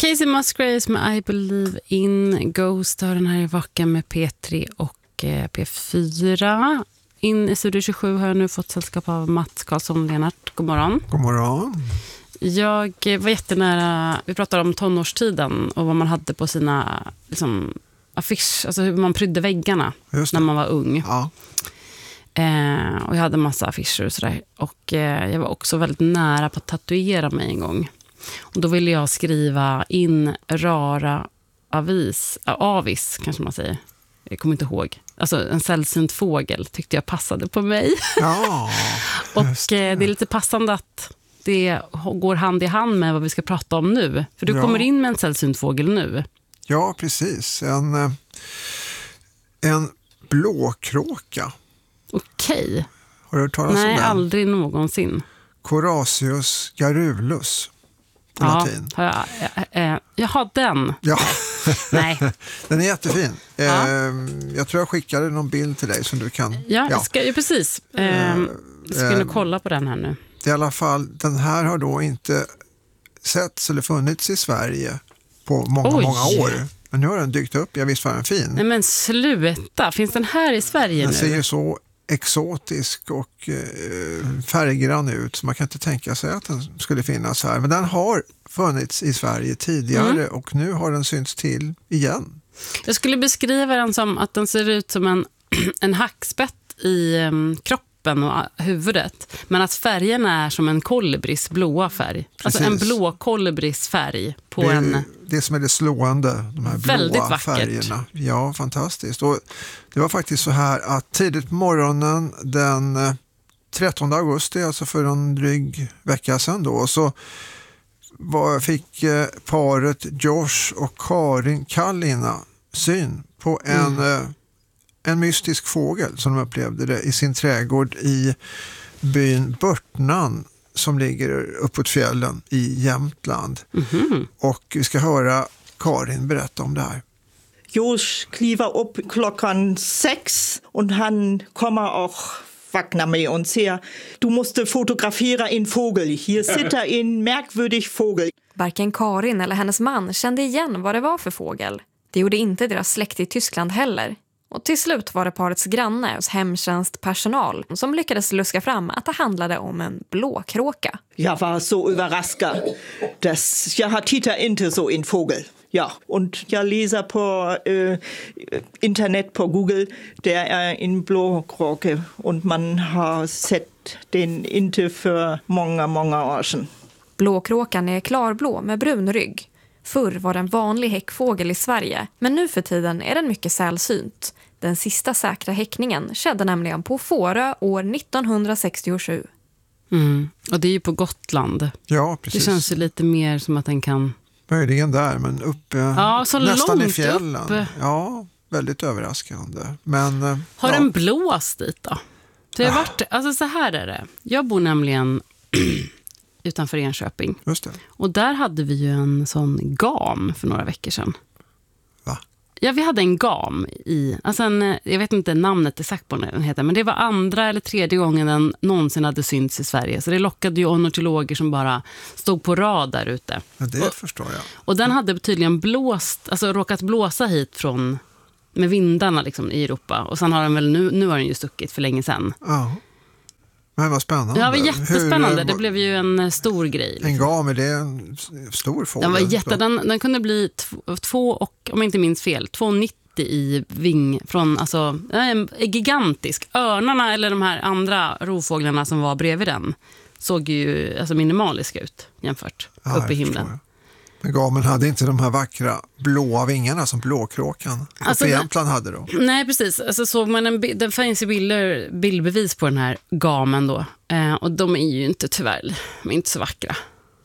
Casey Musgraves med I Believe In. Ghost har den här veckan med P3 och P4. In i Studio 27 har jag nu fått sällskap av Mats Karlsson-Lenart. God morgon. God morgon. Jag var jättenära, vi pratade om tonårstiden och vad man hade på sina liksom, affisch, alltså hur man prydde väggarna när man var ung. Ja. Och jag hade massa affischer och sådär. Och jag var också väldigt nära på att tatuera mig en gång. Och då ville jag skriva in rara avis kanske man säger. Jag kommer inte ihåg. Alltså en sällsynt fågel tyckte jag passade på mig. Ja, och det är lite passande att det går hand i hand med vad vi ska prata om nu. För du kommer in med en sällsynt fågel nu. Ja, precis. En blåkråka. Okej. Har du hört talas om den? Nej, aldrig någonsin. Coracius garrulus på latin. Jaha, den. Ja. Nej. Den är jättefin. Jag tror jag skickade någon bild till dig som du kan... Precis. Jag ska nu kolla på den här nu. I alla fall, den här har då inte setts eller funnits i Sverige på många år. Men nu har den dykt upp. Jag visst var den fin. Nej men sluta. Finns den här i Sverige nu? Den ser ju så exotisk och färggrann ut så man kan inte tänka sig att den skulle finnas här. Men den har funnits i Sverige tidigare och nu har den synts till igen. Jag skulle beskriva den som att den ser ut som en hackspett i kroppen och huvudet. Men att färgen är som en kolibris blåa färg. Precis. Alltså en blå kolibris färg på det är en... Det som är det slående, de här blåa färgerna. Ja, fantastiskt. Och det var faktiskt så här att tidigt på morgonen den 13 augusti, alltså för en dryg vecka sedan då, så fick paret Josh och Karin Kallina syn på en mystisk fågel som de upplevde det i sin trädgård i byn Börtnan som ligger uppåt fjällen i Jämtland. Och vi ska höra Karin berätta om det här. Josh kliver upp klockan 6 och han kommer och vaknar mig och säger du måste fotografera en fågel. Här sitter en märkvärdig fågel. Varken Karin eller hennes man kände igen vad det var för fågel. Det gjorde inte deras släkt i Tyskland heller. Och till slut var det parets granne hos hemtjänstpersonal som lyckades luska fram att det handlade om en blåkråka. Jag var så överraskad. Jag har tittat inte så en fågel. Ja, och jag läser på internet på Google, det är en blåkråka och man har sett den inte för många år sedan. Blåkråkan är klarblå med brun rygg. Förr var den vanlig häckfågel i Sverige, men nu för tiden är den mycket sällsynt. Den sista säkra häckningen skedde nämligen på Fårö år 1967. Och det är ju på Gotland. Ja, precis. Det känns ju lite mer som att den kan... Möjligen där, men uppe så nästan långt i fjällen. Upp. Ja, väldigt överraskande. Men, har den blåst dit då? Det har varit, alltså så här är det. Jag bor nämligen utanför Enköping. Just det. Och där hade vi ju en sån gam för några veckor sedan. Va? Ja, vi hade en gam i, alltså jag vet inte namnet exakt på den heter, men det var andra eller tredje gången den någonsin hade synts i Sverige. Så det lockade ju ornitologer som bara stod på rad där ute. Ja, det förstår jag. Och den hade tydligen råkat blåsa hit med vindarna liksom, i Europa. Och sen har den väl, nu har den ju stuckit för länge sedan. Ja. Men vad spännande. Ja, det var jättespännande. Det blev ju en stor grej. Liksom. En gam, är det en stor fågel? Den kunde bli två och, om jag inte minns fel, 2,90 i ving. Alltså, gigantisk. Örnarna eller de här andra rovfåglarna som var bredvid den såg ju alltså, minimaliska ut jämfört uppe i himlen. Men gamen hade inte de här vackra blåa vingarna som blåkråkan. Alltså, Jämtland hade då. Nej, precis. Alltså, såg man den finns ju bildbevis på den här gamen då. Och de är ju inte tyvärr, de är inte så vackra.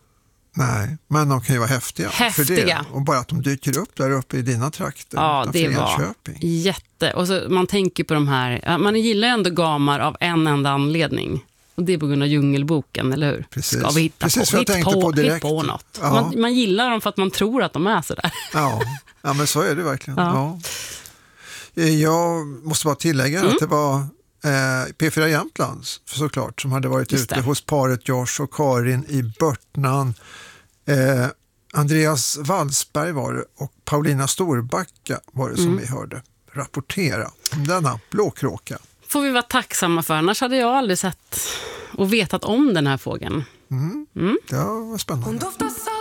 Nej, men de kan ju vara häftiga. För det. Och bara att de dyker upp där uppe i dina trakter. Ja, det var jätte. Och så man tänker på de här, man gillar ju ändå gamar av en enda anledning. Och det är på grund av Djungelboken, eller hur? Precis. Ska vi hitta på något? Ja. Man gillar dem för att man tror att de är sådär. Ja, men så är det verkligen. Ja. Jag måste bara tillägga att det var P4 Jämtland såklart som hade varit ute hos paret Josh och Karin i Börtnan Andreas Wallsberg var det och Paulina Storbacka var det som vi hörde rapportera om denna blåkråka. Får vi vara tacksamma för, annars hade jag aldrig sett och vetat om den här fågeln. Det var spännande.